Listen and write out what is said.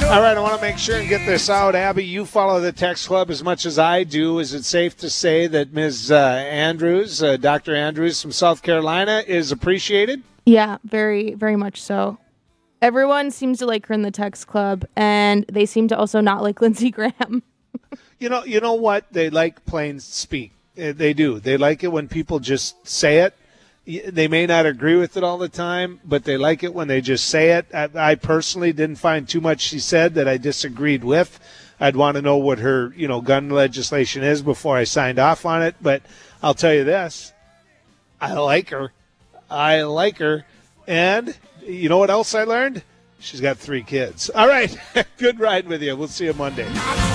All right, I want to make sure and get this out. Abby, you follow the text club as much as I do. Is it safe to say that Ms. Andrews, Dr. Andrews from South Carolina, is appreciated? Yeah, very, very much so. Everyone seems to like her in the text club, and they seem to also not like Lindsey Graham. You know what? They like plain speak. They do. They like it when people just say it. They may not agree with it all the time, but they like it when they just say it. I personally didn't find too much she said that I disagreed with. I'd want to know what her, gun legislation is before I signed off on it. But I'll tell you this. I like her. And you know what else I learned? She's got 3 kids. All right. Good ride with you. We'll see you Monday.